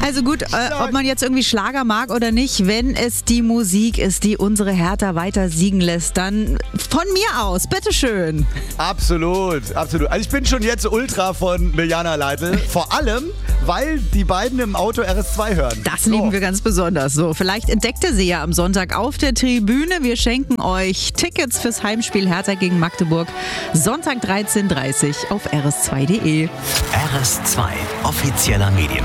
Also gut, ob man jetzt irgendwie Schlager mag oder nicht, wenn es die Musik ist, die unsere Hertha weiter siegen lässt, dann von mir aus, bitteschön. Absolut, absolut. Also ich bin schon jetzt Ultra von Mirjana Leitl. Vor allem, weil die beiden im Auto RS2 hören. Das lieben wir ganz besonders. So, vielleicht entdeckt ihr sie ja am Sonntag auf der Tribüne. Wir schenken euch Tickets fürs Heimspiel Hertha gegen Magdeburg. Sonntag 13:30 Uhr auf rs2.de. RS2, offizieller Medienpartner.